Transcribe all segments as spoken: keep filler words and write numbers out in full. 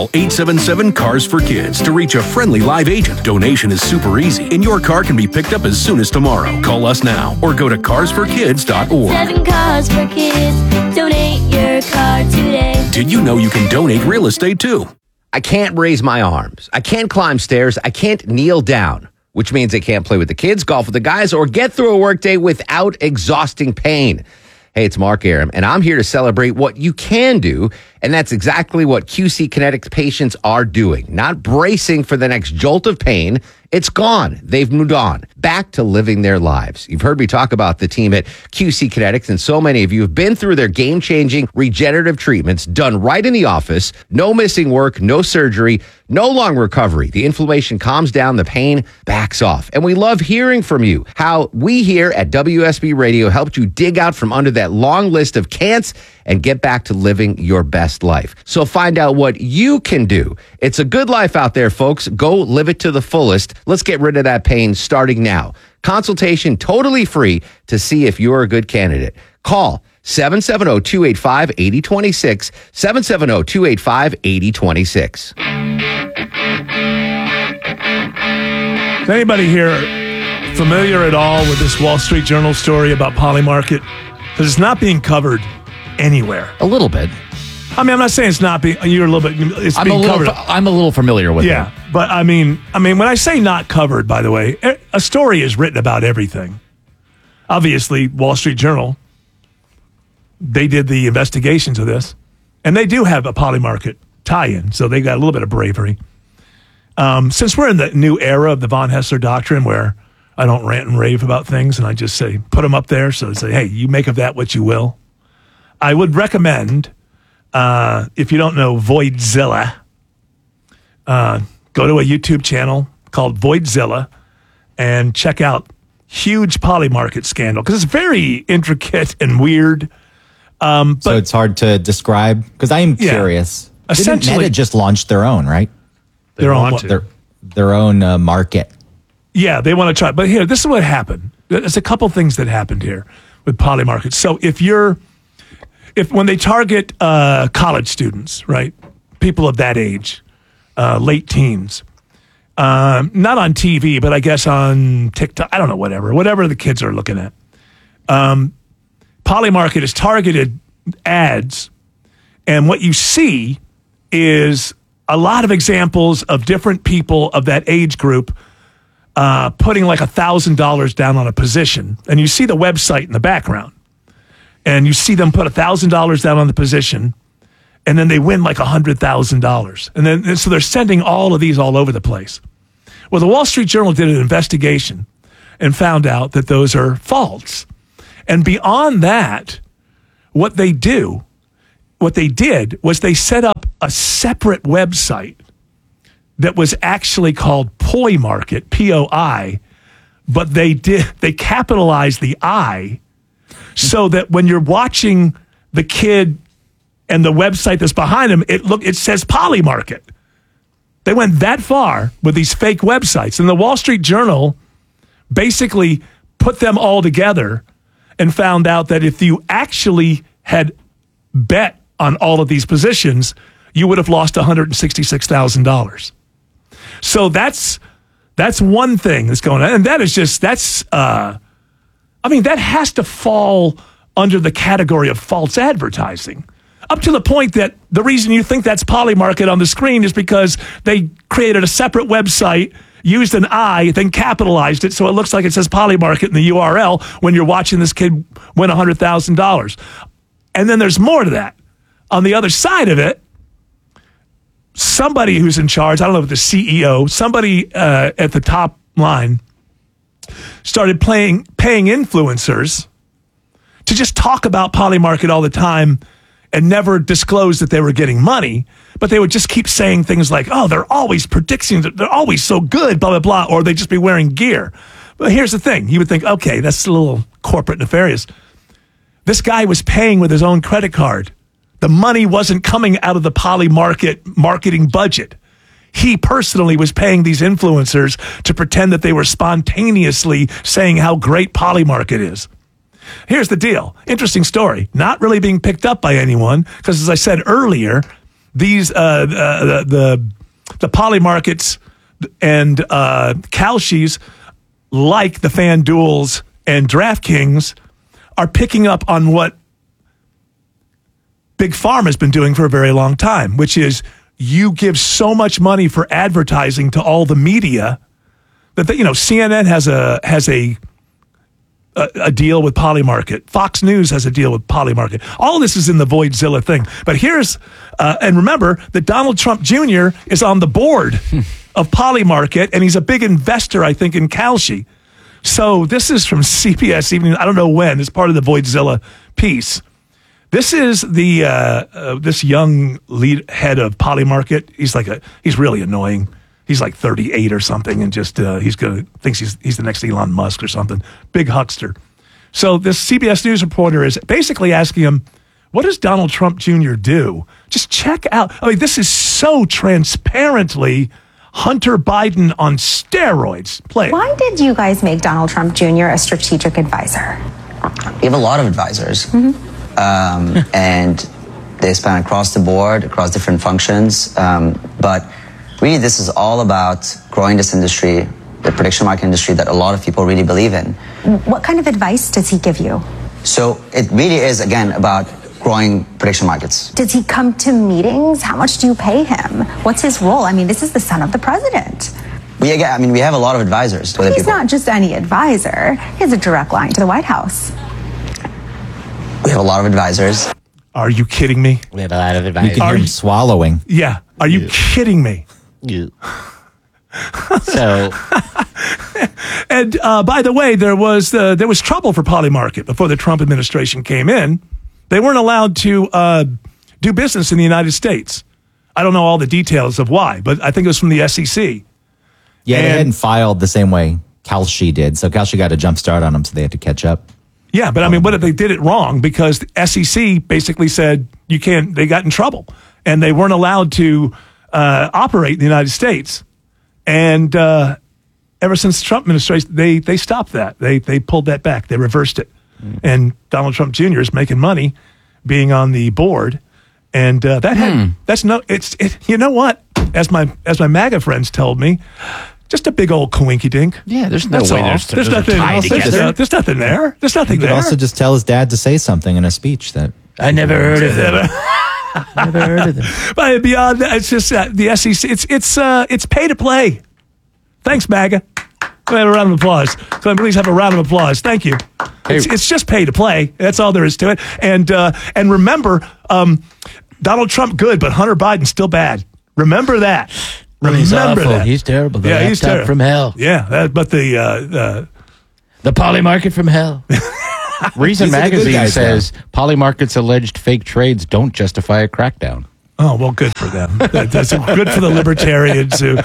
Call eight seven seven, C A R S for Kids to reach a friendly live agent. Donation is super easy, and your car can be picked up as soon as tomorrow. Call us now or go to cars for kids dot org. Seven Cars for Kids. Donate your car today. Did you know you can donate real estate too? I can't raise my arms. I can't climb stairs. I can't kneel down, which means I can't play with the kids, golf with the guys, or get through a workday without exhausting pain. Hey, it's Mark Aram, and I'm here to celebrate what you can do, and that's exactly what Q C Kinetics patients are doing. Not bracing for the next jolt of pain. It's gone. They've moved on. Back to living their lives. You've heard me talk about the team at Q C Kinetics, and so many of you have been through their game-changing regenerative treatments done right in the office. No missing work, no surgery, no long recovery. The inflammation calms down, the pain backs off. And we love hearing from you. How we here at W S B Radio helped you dig out from under that long list of can'ts and get back to living your best life. So find out what you can do. It's a good life out there, folks. Go live it to the fullest. Let's get rid of that pain starting now. Consultation totally free to see if you're a good candidate. Call seven seven zero, two eight five, eight zero two six, seven seven zero, two eight five, eight zero two six. Is anybody here familiar at all with this Wall Street Journal story about Polymarket? Because it's not being covered anywhere. A little bit. I mean, I'm not saying it's not being. You're a little bit. It's I'm being a little. covered. I'm a little familiar with yeah, it. Yeah, but I mean, I mean, when I say not covered, by the way, a story is written about everything. Obviously, Wall Street Journal. They did the investigations of this, and they do have a Polymarket tie-in, so they got a little bit of bravery. Um, since we're in the new era of the Von Hessler doctrine, where I don't rant and rave about things, and I just say put them up there, so say, hey, you make of that what you will. I would recommend. Uh, if you don't know Voidzilla, uh, go to a YouTube channel called Voidzilla and check out huge Polymarket scandal because it's very intricate and weird. Um, but so it's hard to describe because I am yeah, curious. Essentially, Didn't Meta just launched their own, right? Their own, their, their own uh, market. Yeah, they want to try. But here, this is what happened. There's a couple things that happened here with Polymarket. So if you're If when they target uh, college students, right, people of that age, uh, late teens, um, not on T V, but I guess on TikTok, I don't know, whatever, whatever the kids are looking at. Um, Polymarket has targeted ads, and what you see is a lot of examples of different people of that age group uh, putting like a thousand dollars down on a position, and you see the website in the background. And you see them put one thousand dollars down on the position, and then they win like one hundred thousand dollars. And then and so they're sending all of these all over the place. Well, the Wall Street Journal did an investigation and found out that those are false. And beyond that, what they do, what they did was they set up a separate website that was actually called Polymarket, P O I, but they did they capitalized the I so that when you're watching the kid and the website that's behind him, it look it says Polymarket. They went that far with these fake websites. And the Wall Street Journal basically put them all together and found out that if you actually had bet on all of these positions, you would have lost one hundred sixty-six thousand dollars. So that's that's one thing that's going on. And that is just, that's, uh, I mean, that has to fall under the category of false advertising. Up to the point that the reason you think that's Polymarket on the screen is because they created a separate website, used an I, then capitalized it so it looks like it says Polymarket in the U R L when you're watching this kid win one hundred thousand dollars. And then there's more to that. On the other side of it, somebody who's in charge, I don't know if the C E O, somebody uh, at the top line started playing, paying influencers to just talk about Polymarket all the time and never disclose that they were getting money, but they would just keep saying things like, oh, they're always predicting that they're always so good, blah, blah, blah, or they'd just be wearing gear. But here's the thing. You would think, okay, that's a little corporate nefarious. This guy was paying with his own credit card. The money wasn't coming out of the Polymarket marketing budget. He personally was paying these influencers to pretend that they were spontaneously saying how great Polymarket is. Here's the deal. Interesting story. Not really being picked up by anyone because, as I said earlier, these uh, the, the the poly markets and uh, Kalshis, like the FanDuels and DraftKings, are picking up on what Big Pharma has been doing for a very long time, which is you give so much money for advertising to all the media that the, you know C N N has a has a A, a deal with Polymarket. Fox News has a deal with Polymarket. All of this is in the Voidzilla thing. But here's, uh, and remember that Donald Trump Junior is on the board of Polymarket, and he's a big investor, I think, in Kalshi. So this is from C B S Evening. I don't know when. It's part of the Voidzilla piece. This is the uh, uh, this young lead head of Polymarket. He's like a he's really annoying. He's like thirty-eight or something, and just uh, he's gonna thinks he's he's the next Elon Musk or something. Big huckster. So this C B S News reporter is basically asking him, "What does Donald Trump Junior do? Just check out." I mean, this is so transparently Hunter Biden on steroids. Play it. Why did you guys make Donald Trump Junior a strategic advisor? We have a lot of advisors, mm-hmm. um, and they span across the board, across different functions, um, but. Really, this is all about growing this industry, the prediction market industry that a lot of people really believe in. What kind of advice does he give you? So it really is, again, about growing prediction markets. Does he come to meetings? How much do you pay him? What's his role? I mean, this is the son of the president. We, again, I mean, we have a lot of advisors. But he's people. not just any advisor. He has a direct line to the White House. We have a lot of advisors. Are you kidding me? We have a lot of advice. You can Are hear him you- swallowing. Yeah. Are you Yeah. kidding me? You. So, And uh, by the way, there was uh, there was trouble for Polymarket before the Trump administration came in. They weren't allowed to uh, do business in the United States. I don't know all the details of why, but I think it was from the S E C. yeah, they And- hadn't filed the same way Kalshi did. So Kalshi got a jump start on them, so they had to catch up. Yeah, but I mean, what if they did it wrong? Because the S E C basically said you can't. They got in trouble, and they weren't allowed to uh, operate in the United States. And uh, ever since the Trump administration, they they stopped that. They they pulled that back. They reversed it. Mm. And Donald Trump Junior is making money being on the board, and uh, that had Hmm. that's no. It's it. You know what? As my as my MAGA friends told me. Just a big old coinky dink. Yeah, there's no That's way all. there's- there's there's a nothing. tie There's, together. no- there's nothing there. There's nothing He could there. also just tell his dad to say something in a speech that I never heard of them. Never heard of them. But beyond that, it's just uh, the S E C. It's it's uh, it's pay to play. Thanks, MAGA. Can I have a round of applause? Can I please have a round of applause? Thank you. It's, it's just pay to play. That's all there is to it. And uh, and remember, um, Donald Trump good, but Hunter Biden still bad. Remember that. Remember He's awful. that. He's terrible. The yeah, he's laptop terrible from hell. Yeah, that, but the uh, uh, The Polymarket from hell. Reason These are the good Magazine guys, says Polymarket's alleged fake trades don't justify a crackdown. oh well, good for them. That- That's good for the libertarians who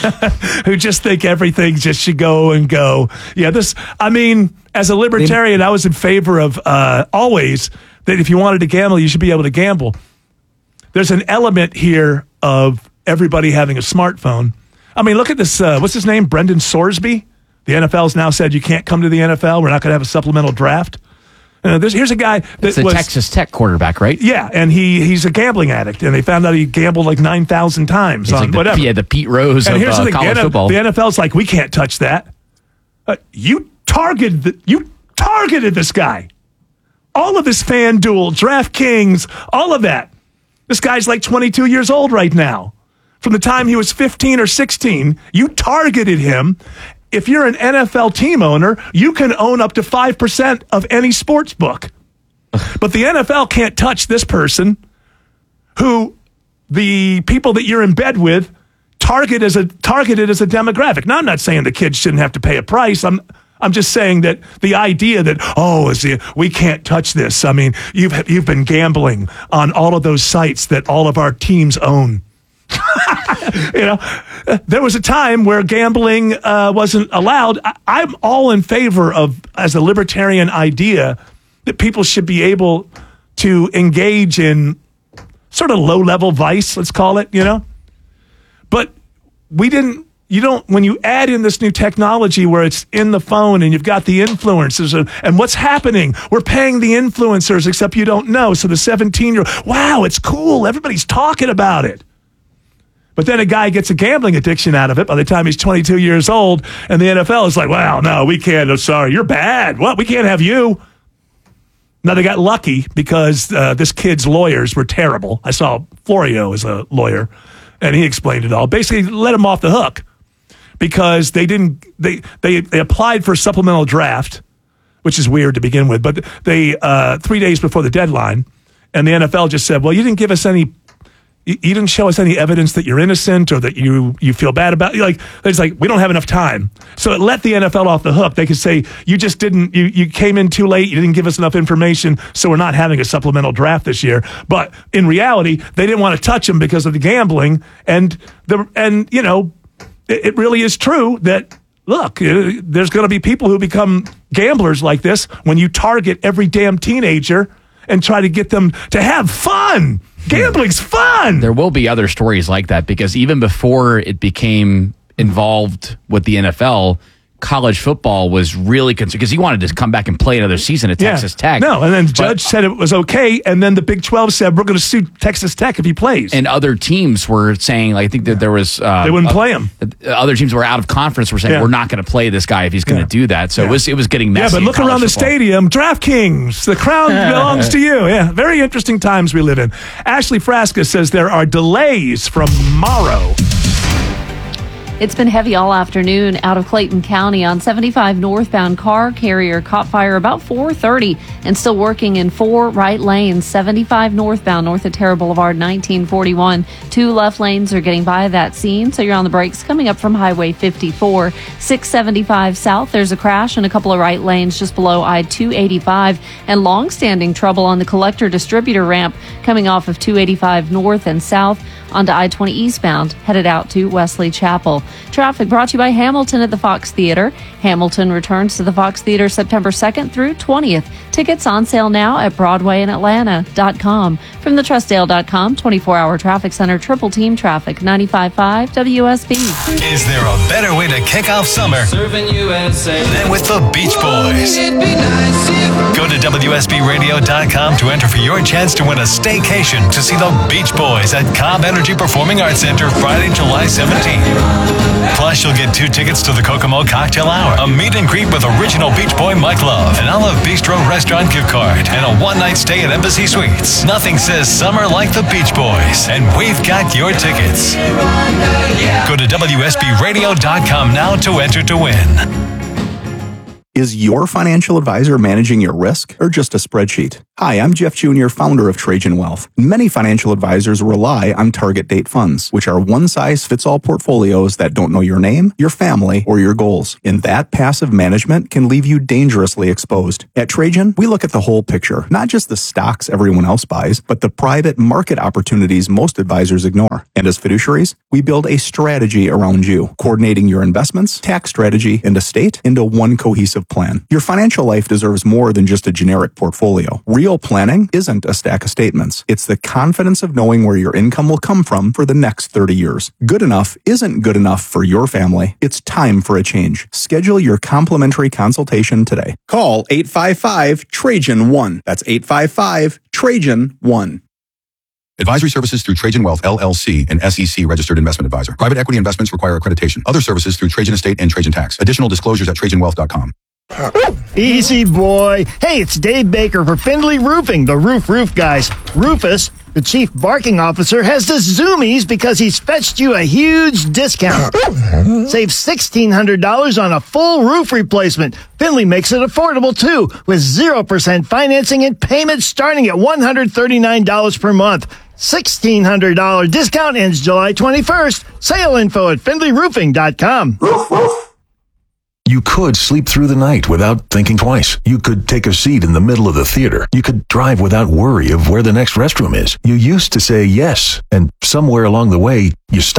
who just think everything just should go and go. Yeah, this. I mean, as a libertarian, I was in favor of uh, always that if you wanted to gamble, you should be able to gamble. There's an element here of everybody having a smartphone. I mean, look at this. Uh, what's his name? Brendan Sorsby. The N F L's now said you can't come to the N F L. We're not going to have a supplemental draft. Uh, there's, here's a guy that It's the was Texas Tech quarterback, right? yeah, and he he's a gambling addict, and they found out he gambled like nine thousand times He's on like the, whatever. yeah, the Pete Rose and of here's uh, the thing: college the, N F L, football. the N F L's like, we can't touch that. Uh, you targeted the, you targeted this guy. All of this FanDuel, DraftKings, all of that. This guy's like twenty-two years old right now. From the time he was fifteen or sixteen, you targeted him. If you're an N F L team owner, you can own up to five percent of any sports book. But the N F L can't touch this person who the people that you're in bed with target as a targeted as a demographic. Now, I'm not saying the kids shouldn't have to pay a price. I'm I'm just saying that the idea that, oh, is the, we can't touch this. I mean, you've you've been gambling on all of those sites that all of our teams own. You know, there was a time where gambling uh, wasn't allowed. I, I'm all in favor of, as a libertarian idea, that people should be able to engage in sort of low-level vice, let's call it, you know. But we didn't you don't, when you add in this new technology where it's in the phone and you've got the influencers and, and what's happening, we're paying the influencers, except you don't know. So the seventeen year old, wow, it's cool. Everybody's talking about it. But then a guy gets a gambling addiction out of it by the time he's twenty-two years old. And the N F L is like, well, no, we can't. I'm sorry. You're bad. What? We can't have you. Now, they got lucky because uh, this kid's lawyers were terrible. I saw Florio as a lawyer, and he explained it all. Basically, let him off the hook. Because they didn't, they, they they applied for a supplemental draft, which is weird to begin with. But they uh, three days before the deadline, and the N F L just said, "Well, you didn't give us any, you, you didn't show us any evidence that you're innocent or that you you feel bad about." Like it's like we don't have enough time, so it let the N F L off the hook. They could say, "You just didn't, you you came in too late. You didn't give us enough information, so we're not having a supplemental draft this year." But in reality, they didn't want to touch him because of the gambling and the and you know. It really is true that, look, there's going to be people who become gamblers like this when you target every damn teenager and try to get them to have fun. Gambling's fun. There will be other stories like that because even before it became involved with the N F L, college football was really concerned because he wanted to come back and play another season at yeah. Texas Tech. No, and then the but, judge said it was okay, and then the Big twelve said, we're going to sue Texas Tech if he plays. And other teams were saying, like, I think that yeah. there was... Uh, they wouldn't uh, play him. Other teams were out of conference were saying, yeah. we're not going to play this guy if he's going to yeah. do that. So yeah. it was it was getting messy. Yeah, but look around the football. stadium. DraftKings, the crown belongs to you. Yeah, very interesting times we live in. Ashley Frasca says there are delays from Morrow. It's been heavy all afternoon out of Clayton County on seventy-five northbound. Car carrier caught fire about four thirty and still working in four right lanes. seventy-five northbound north of Terra Boulevard, nineteen forty-one. Two left lanes are getting by that scene, so you're on the brakes coming up from Highway fifty-four. six seventy-five south, there's a crash in a couple of right lanes just below I two eighty-five. And long-standing trouble on the collector distributor ramp coming off of two eighty-five north and south onto I twenty eastbound, headed out to Wesley Chapel. Traffic brought to you by Hamilton at the Fox Theater. Hamilton returns to the Fox Theater September second through twentieth. Tickets on sale now at Broadway and Atlanta dot com. From the Trustdale dot com twenty-four hour traffic center, triple team traffic, ninety-five point five W S B. Is there a better way to kick off summer Serving U S A than with the Beach Boys? It'd be nice if... Go to W S B radio dot com to enter for your chance to win a staycation to see the Beach Boys at Cobb Energy Performing Arts Center Friday, July seventeenth. Plus, you'll get two tickets to the Kokomo Cocktail Hour, a meet and greet with original Beach Boy Mike Love, an Olive Bistro restaurant gift card, and a one-night stay at Embassy Suites. Nothing says summer like the Beach Boys, and we've got your tickets. Go to W S B radio dot com now to enter to win. Is your financial advisor managing your risk or just a spreadsheet? Hi, I'm Jeff Junior, founder of Trajan Wealth. Many financial advisors rely on target date funds, which are one-size-fits-all portfolios that don't know your name, your family, or your goals. And that passive management can leave you dangerously exposed. At Trajan, we look at the whole picture, not just the stocks everyone else buys, but the private market opportunities most advisors ignore. And as fiduciaries, we build a strategy around you, coordinating your investments, tax strategy, and estate into one cohesive plan. Your financial life deserves more than just a generic portfolio. Real planning isn't a stack of statements. It's the confidence of knowing where your income will come from for the next thirty years. Good enough isn't good enough for your family. It's time for a change. Schedule your complimentary consultation today. Call eight five five Trajan one. That's eight five five Trajan one. Advisory services through Trajan Wealth, L L C, an S E C registered investment advisor. Private equity investments require accreditation. Other services through Trajan Estate and Trajan Tax. Additional disclosures at Trajan Wealth dot com. Easy, boy. Hey, it's Dave Baker for Findlay Roofing, the roof roof guys. Rufus, the chief barking officer, has the zoomies because he's fetched you a huge discount. Save sixteen hundred dollars on a full roof replacement. Findlay makes it affordable, too, with zero percent financing and payments starting at one hundred thirty-nine dollars per month. sixteen hundred dollars discount ends July twenty-first. Sale info at Findlay Roofing dot com. You could sleep through the night without thinking twice. You could take a seat in the middle of the theater. You could drive without worry of where the next restroom is. You used to say yes, and somewhere along the way, you stopped.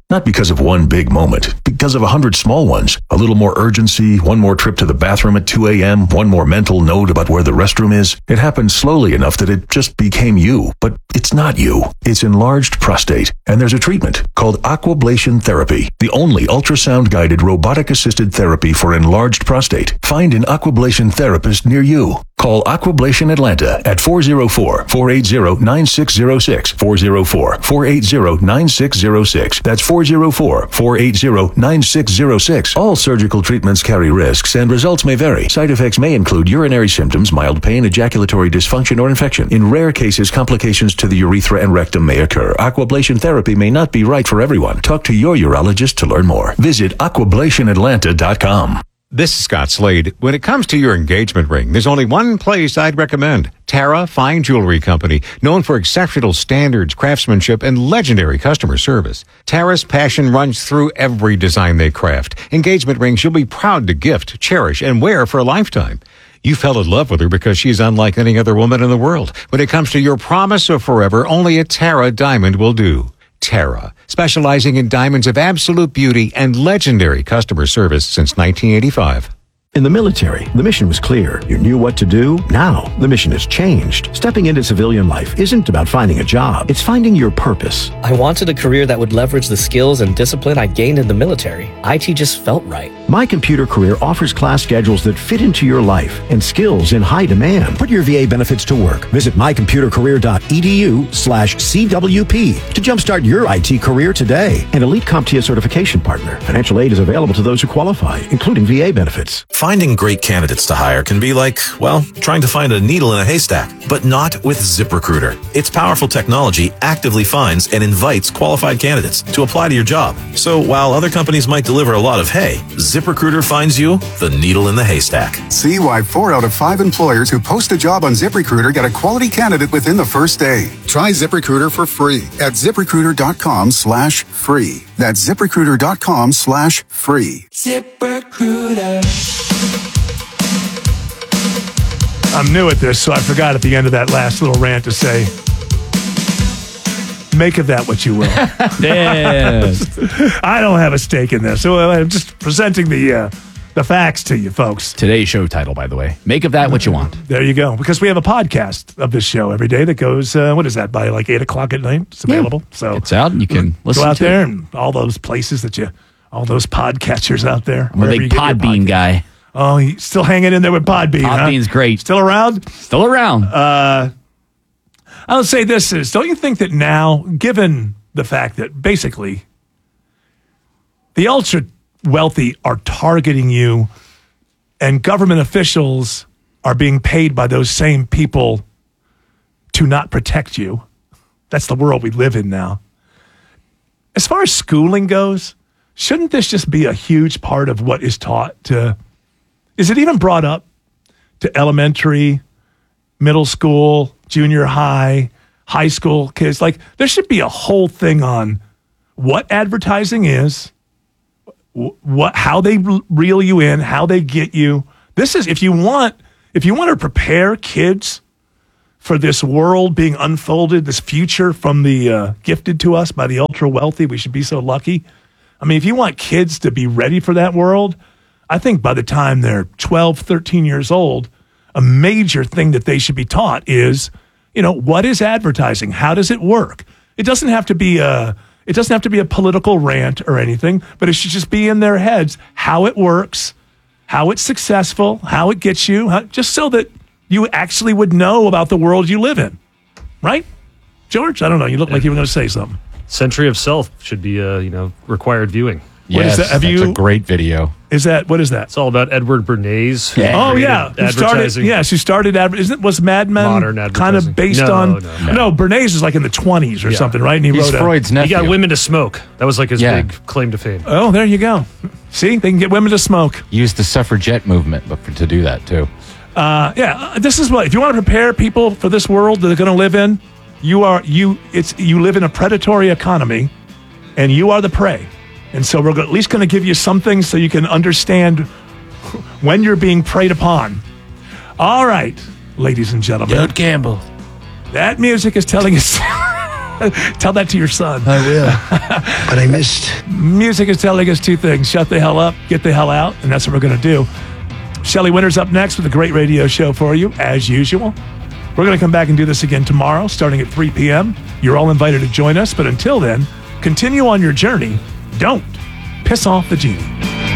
Not because of one big moment, because of a hundred small ones. A little more urgency, one more trip to the bathroom at two a.m., one more mental note about where the restroom is. It happened slowly enough that it just became you. But it's not you. It's enlarged prostate. And there's a treatment called Aquablation Therapy, the only ultrasound-guided robotic-assisted therapy for enlarged prostate. Find an Aquablation therapist near you. Call Aquablation Atlanta at four oh four, four eight zero, nine six zero six, four oh four, four eight zero, nine six zero six. That's four oh four, four eight zero, nine six zero six. All surgical treatments carry risks and results may vary. Side effects may include urinary symptoms, mild pain, ejaculatory dysfunction, or infection. In rare cases, complications to the urethra and rectum may occur. Aquablation therapy may not be right for everyone. Talk to your urologist to learn more. Visit aquablation atlanta dot com. This is Scott Slade. When it comes to your engagement ring, there's only one place I'd recommend. Tara Fine Jewelry Company, known for exceptional standards, craftsmanship, and legendary customer service. Tara's passion runs through every design they craft. Engagement rings you'll be proud to gift, cherish, and wear for a lifetime. You fell in love with her because she's unlike any other woman in the world. When it comes to your promise of forever, only a Tara diamond will do. Tara, specializing in diamonds of absolute beauty and legendary customer service since nineteen eighty-five. In the military, the mission was clear. You knew what to do. Now, the mission has changed. Stepping into civilian life isn't about finding a job. It's finding your purpose. I wanted a career that would leverage the skills and discipline I gained in the military. I T just felt right. My Computer Career offers class schedules that fit into your life and skills in high demand. Put your V A benefits to work. Visit my computer career dot e d u slash C W P to jumpstart your I T career today. An elite CompTIA certification partner. Financial aid is available to those who qualify, including V A benefits. Finding great candidates to hire can be like, well, trying to find a needle in a haystack, but not with ZipRecruiter. Its powerful technology actively finds and invites qualified candidates to apply to your job. So while other companies might deliver a lot of hay, ZipRecruiter finds you the needle in the haystack. See why four out of five employers who post a job on ZipRecruiter get a quality candidate within the first day. Try ZipRecruiter for free at ZipRecruiter dot com slash free. That's ZipRecruiter dot com slash free. ZipRecruiter. I'm new at this, so I forgot at the end of that last little rant to say, make of that what you will. Yes. I don't have a stake in this, so I'm just presenting the uh, the facts to you folks. Today's show title, by the way, make of that what you want. There you go, because we have a podcast of this show every day that goes, uh, what is that, by like eight o'clock at night? It's available. Yeah. So it's out and you can listen go out to there it. And all those places that you, all those podcatchers out there. I'm a big Podbean guy. Oh, he's still hanging in there with Podbean. Podbean's huh? great. Still around? Still around. Uh, I'll say this is, don't you think that now, given the fact that basically the ultra wealthy are targeting you and government officials are being paid by those same people to not protect you? That's the world we live in now. As far as schooling goes, shouldn't this just be a huge part of what is taught to... Is it even brought up to elementary, middle school, junior high, high school kids? Like, there should be a whole thing on what advertising is, what, how they reel you in, how they get you. This is, if you want, if you want to prepare kids for this world being unfolded, this future from the uh, gifted to us by the ultra wealthy, we should be so lucky. I mean, if you want kids to be ready for that world, I think by the time they're twelve, thirteen years old, a major thing that they should be taught is, you know, what is advertising? How does it work? It doesn't have to be a, it doesn't have to be a political rant or anything, but it should just be in their heads how it works, how it's successful, how it gets you, how, just so that you actually would know about the world you live in. Right? George, I don't know. You look like you were going to say something. Century of Self should be, uh, you know, required viewing. Yes, what is that? Have that's you, a great video. Is that, what is that? It's all about Edward Bernays. who Yeah. Oh, created yeah. Who started, Advertising. yeah, she started, adver- isn't, was Mad Men Modern kind advertising. of based No, on, no. no, Bernays was like in the twenties or Yeah. something, right? And he He's wrote Freud's a, nephew. He got women to smoke. That was like his Yeah. big claim to fame. Oh, there you go. See, they can get women to smoke. Used the suffragette movement but for, to do that, too. Uh, yeah, this is what, if you want to prepare people for this world that they're going to live in, you are, you, it's, you live in a predatory economy and you are the prey. And so we're at least going to give you some things so you can understand when you're being preyed upon. All right, ladies and gentlemen. Judd Campbell. That music is telling us Tell that to your son. I will. But I missed. Music is telling us two things. Shut the hell up, get the hell out, and that's what we're going to do. Shelley Winters up next with a great radio show for you, as usual. We're going to come back and do this again tomorrow, starting at three p.m. You're all invited to join us, but until then, continue on your journey. Don't piss off the genie.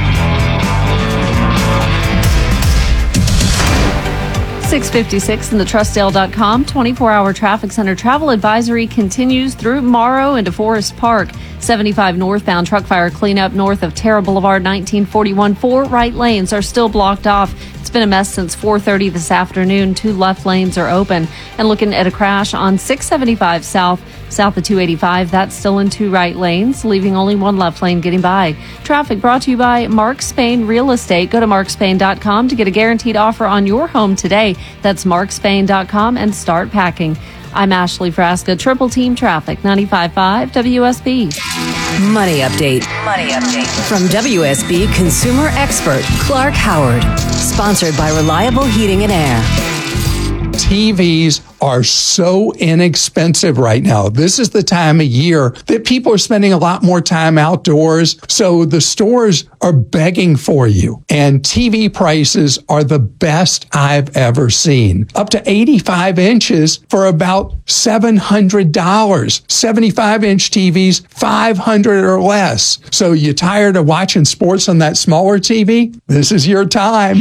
six fifty-six in the Trustdale dot com twenty-four hour traffic center travel advisory continues through Morrow into Forest Park. seventy-five northbound truck fire cleanup north of Terra Boulevard nineteen forty-one. Four right lanes are still blocked off. It's been a mess since four thirty this afternoon. Two left lanes are open. And looking at a crash on six seventy-five south, south of two eighty-five. That's still in two right lanes, leaving only one left lane getting by. Traffic brought to you by Mark Spain Real Estate. Go to mark spain dot com to get a guaranteed offer on your home today. That's mark spain dot com and start packing. I'm Ashley Frasca, Triple Team Traffic, ninety-five point five W S B. Money update. Money update. From W S B consumer expert Clark Howard. Sponsored by Reliable Heating and Air. T Vs are so inexpensive right now. This is the time of year that people are spending a lot more time outdoors. So the stores are begging for you. And T V prices are the best I've ever seen. Up to eighty-five inches for about seven hundred dollars. seventy-five inch T Vs, five hundred dollars or less. So you tired of watching sports on that smaller T V? This is your time.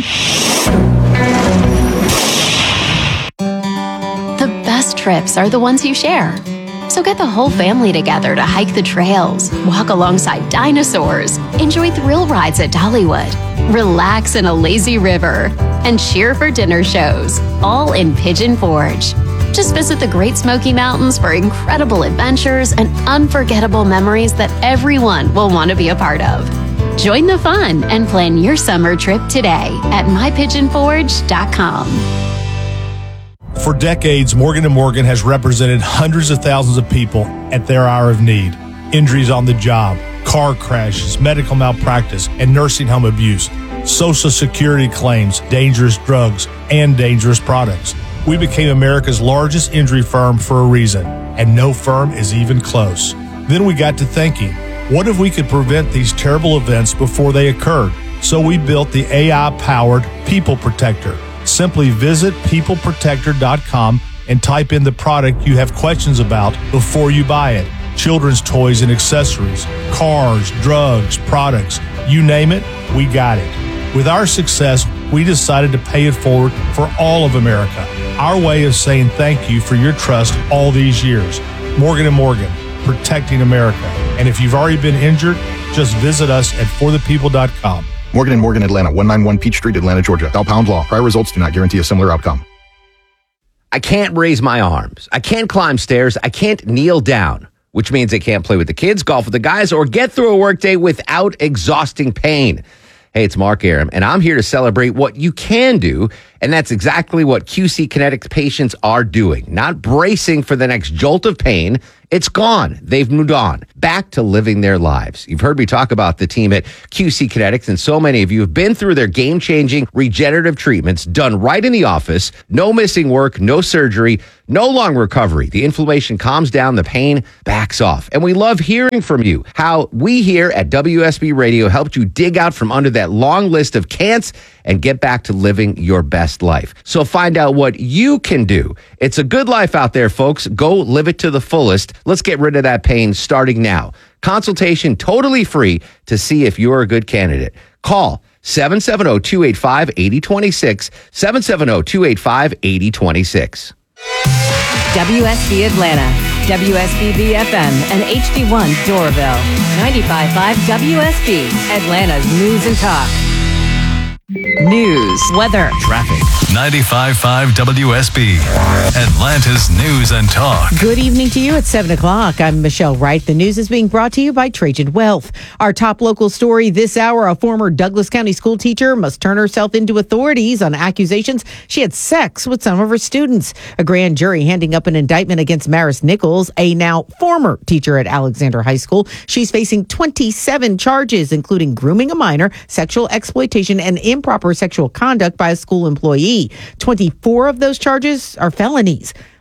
The best trips are the ones you share. So get the whole family together to hike the trails, walk alongside dinosaurs, enjoy thrill rides at Dollywood, relax in a lazy river, and cheer for dinner shows, all in Pigeon Forge. Just visit the Great Smoky Mountains for incredible adventures and unforgettable memories that everyone will want to be a part of. Join the fun and plan your summer trip today at my pigeon forge dot com. For decades, Morgan and Morgan has represented hundreds of thousands of people at their hour of need. Injuries on the job, car crashes, medical malpractice, and nursing home abuse, Social Security claims, dangerous drugs, and dangerous products. We became America's largest injury firm for a reason, and no firm is even close. Then we got to thinking, what if we could prevent these terrible events before they occurred? So we built the A I-powered People Protector. Simply visit people protector dot com and type in the product you have questions about before you buy it. Children's toys and accessories, cars, drugs, products, you name it, we got it. With our success, we decided to pay it forward for all of America. Our way of saying thank you for your trust all these years. Morgan and Morgan, protecting America. And if you've already been injured, just visit us at for the people dot com. Morgan and Morgan, Atlanta, one ninety-one Peachtree, Atlanta, Georgia. Bell Pound Law. Prior results do not guarantee a similar outcome. I can't raise my arms. I can't climb stairs. I can't kneel down, which means I can't play with the kids, golf with the guys, or get through a workday without exhausting pain. Hey, it's Mark Aram, and I'm here to celebrate what you can do, and that's exactly what Q C Kinetics patients are doing. Not bracing for the next jolt of pain. It's gone. They've moved on. Back to living their lives. You've heard me talk about the team at Q C Kinetics, and so many of you have been through their game-changing regenerative treatments done right in the office. No missing work, no surgery, no long recovery. The inflammation calms down, the pain backs off. And we love hearing from you. How we here at W S B Radio helped you dig out from under that long list of can'ts and get back to living your best life. So find out what you can do. It's a good life out there, folks. Go live it to the fullest. Let's get rid of that pain starting now. Consultation totally free to see if you're a good candidate. Call seven seven zero, two eight five, eight zero two six, seven seven zero, two eight five, eight zero two six. W S B Atlanta, W S B B F M, and H D one Doraville. ninety-five point five W S B, Atlanta's news and talk. News, weather, traffic. ninety-five point five W S B, Atlanta's news and talk. Good evening to you at seven o'clock. I'm Michelle Wright. The news is being brought to you by Trajan Wealth. Our top local story this hour, a former Douglas County school teacher must turn herself into authorities on accusations she had sex with some of her students. A grand jury handing up an indictment against Maris Nichols, a now former teacher at Alexander High School. She's facing twenty-seven charges, including grooming a minor, sexual exploitation, and improper sexual conduct by a school employee. twenty-four of those charges are felonies.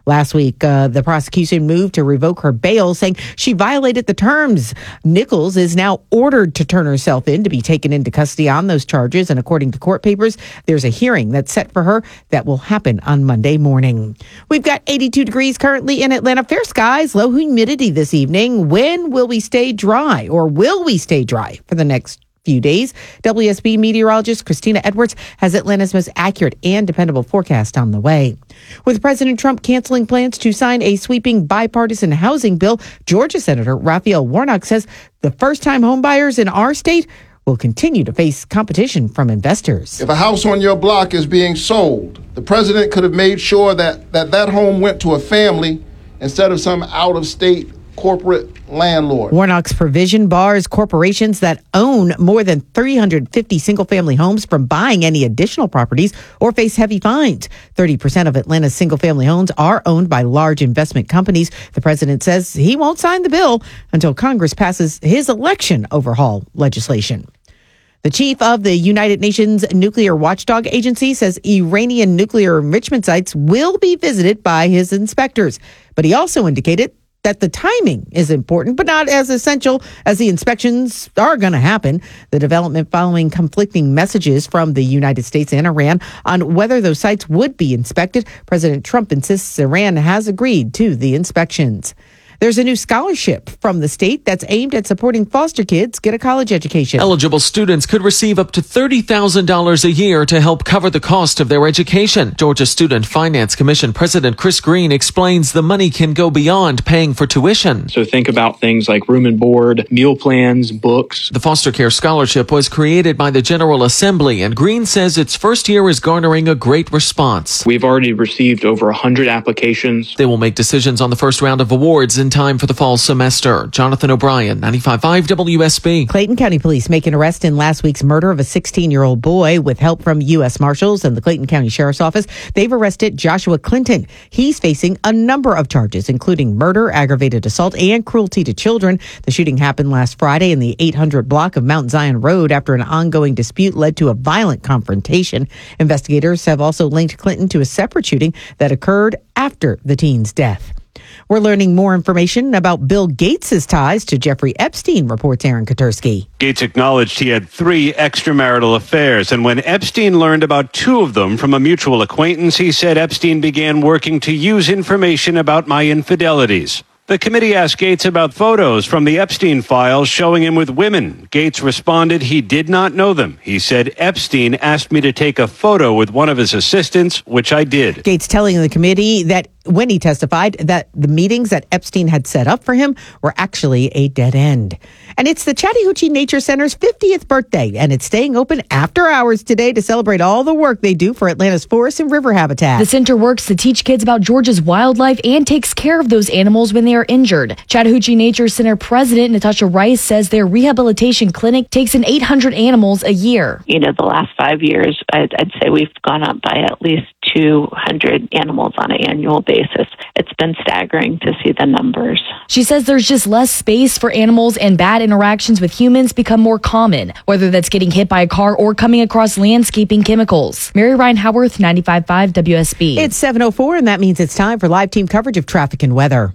Last week, uh, the prosecution moved to revoke her bail, saying she violated the terms. Nichols is now ordered to turn herself in to be taken into custody on those charges. And according to court papers, there's a hearing that's set for her that will happen on Monday morning. We've got eighty-two degrees currently in Atlanta. Fair skies, low humidity this evening. When will we stay dry, or will we stay dry for the next few days? W S B meteorologist Christina Edwards has Atlanta's most accurate and dependable forecast on the way. With President Trump canceling plans to sign a sweeping bipartisan housing bill, Georgia Senator Raphael Warnock says the first-time homebuyers in our state will continue to face competition from investors. If a house on your block is being sold, the president could have made sure that that, that home went to a family instead of some out-of-state corporate landlord. Warnock's provision bars corporations that own more than three hundred fifty single-family homes from buying any additional properties or face heavy fines. thirty percent of Atlanta's single-family homes are owned by large investment companies. The president says he won't sign the bill until Congress passes his election overhaul legislation. The chief of the United Nations Nuclear Watchdog Agency says Iranian nuclear enrichment sites will be visited by his inspectors. But he also indicated that the timing is important, but not as essential as the inspections are going to happen. The development following conflicting messages from the United States and Iran on whether those sites would be inspected. President Trump insists Iran has agreed to the inspections. There's a new scholarship from the state that's aimed at supporting foster kids get a college education. Eligible students could receive up to thirty thousand dollars a year to help cover the cost of their education. Georgia Student Finance Commission President Chris Green explains the money can go beyond paying for tuition. So think about things like room and board, meal plans, books. The foster care scholarship was created by the General Assembly, and Green says its first year is garnering a great response. We've already received over one hundred applications. They will make decisions on the first round of awards in time for the fall semester. Jonathan O'Brien, ninety-five point five W S B. Clayton County Police make an arrest in last week's murder of a sixteen-year-old boy with help from U S Marshals and the Clayton County Sheriff's Office. They've arrested Joshua Clinton. He's facing a number of charges, including murder, aggravated assault, and cruelty to children. The shooting happened last Friday in the eight hundred block of Mount Zion Road after an ongoing dispute led to a violent confrontation. Investigators have also linked Clinton to a separate shooting that occurred after the teen's death. We're learning more information about Bill Gates' ties to Jeffrey Epstein, reports Aaron Katursky. Gates acknowledged he had three extramarital affairs, and when Epstein learned about two of them from a mutual acquaintance, he said Epstein began working to use information about my infidelities. The committee asked Gates about photos from the Epstein files showing him with women. Gates responded he did not know them. He said Epstein asked me to take a photo with one of his assistants, which I did. Gates telling the committee that when he testified that the meetings that Epstein had set up for him were actually a dead end. And it's the Chattahoochee Nature Center's fiftieth birthday, and it's staying open after hours today to celebrate all the work they do for Atlanta's forest and river habitat. The center works to teach kids about Georgia's wildlife and takes care of those animals when they are injured. Chattahoochee Nature Center President Natasha Rice says their rehabilitation clinic takes in eight hundred animals a year. You know, the last five years, I'd, I'd say we've gone up by at least two hundred animals on an annual basis. It's been staggering to see the numbers. She says there's just less space for animals, and bad interactions with humans become more common, whether that's getting hit by a car or coming across landscaping chemicals. Mary Ryan Howarth, ninety-five point five W S B. It's seven oh four, and that means it's time for live team coverage of traffic and weather.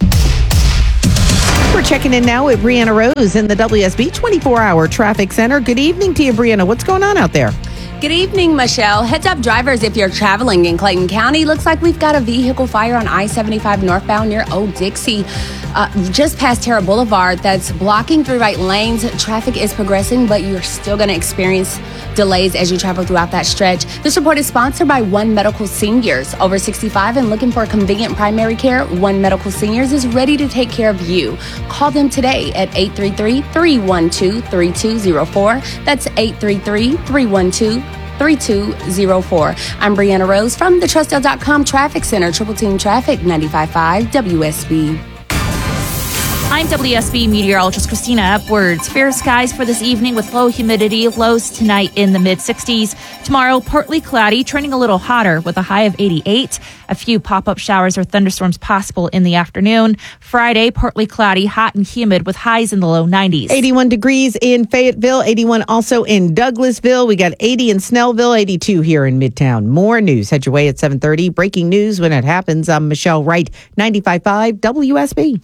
We're checking in now with Brianna Rose in the W S B twenty-four hour Traffic Center. Good evening to you, Brianna. What's going on out there? Good evening, Michelle. Heads up, drivers, if you're traveling in Clayton County. Looks like we've got a vehicle fire on I seventy-five northbound near Old Dixie, uh, just past Terra Boulevard. That's blocking three right lanes. Traffic is progressing, but you're still going to experience delays as you travel throughout that stretch. This report is sponsored by One Medical Seniors. Over sixty-five and looking for convenient primary care, One Medical Seniors is ready to take care of you. Call them today at eight three three, three one two, three two zero four. That's eight three three, three one two, three two zero four. I'm Brianna Rose from the Trustdale dot com Traffic Center, Triple Team Traffic, ninety-five point five W S B. I'm W S B meteorologist Christina Upwards. Fair skies for this evening with low humidity, lows tonight in the mid sixties. Tomorrow, partly cloudy, trending a little hotter with a high of eighty-eight. A few pop-up showers or thunderstorms possible in the afternoon. Friday, partly cloudy, hot and humid with highs in the low nineties. eighty-one degrees in Fayetteville, eighty-one also in Douglasville. We got eighty in Snellville, eighty-two here in Midtown. More news. Head your way at seven thirty. Breaking news when it happens. I'm Michelle Wright, ninety-five point five W S B.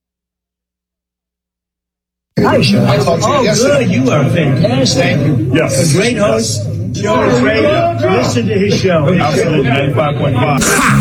Hi, Sean. I talked to you Oh, yesterday. good. You are fantastic. Thank you. Yes. A great host. Joe is great. Listen to his show. Absolutely. ninety-five point five